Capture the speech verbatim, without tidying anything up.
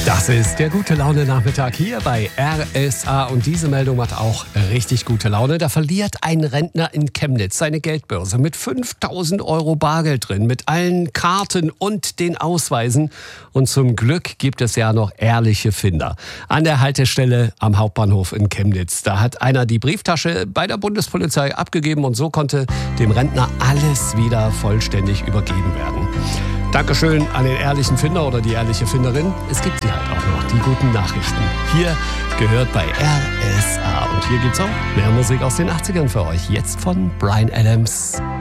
Das ist der Gute-Laune-Nachmittag hier bei R S A und diese Meldung macht auch richtig gute Laune. Da verliert ein Rentner in Chemnitz seine Geldbörse mit fünftausend Euro Bargeld drin, mit allen Karten und den Ausweisen. Und zum Glück gibt es ja noch ehrliche Finder. An der Haltestelle am Hauptbahnhof in Chemnitz, da hat einer die Brieftasche bei der Bundespolizei abgegeben und so konnte dem Rentner alles wieder vollständig übergeben werden. Dankeschön an den ehrlichen Finder oder die ehrliche Finderin. Es gibt sie halt auch noch, die guten Nachrichten. Hier gehört bei R S A. Und hier gibt's auch mehr Musik aus den achtzigern für euch. Jetzt von Bryan Adams.